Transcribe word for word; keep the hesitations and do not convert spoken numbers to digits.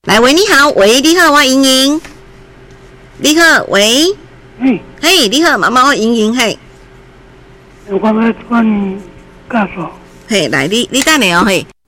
来，喂，你好，喂，你好，我莹莹。你好，喂。 嘿。 嘿，你好，妈妈，我莹莹嘿。 我要问教授。 嘿，来，你你等下哦，嘿。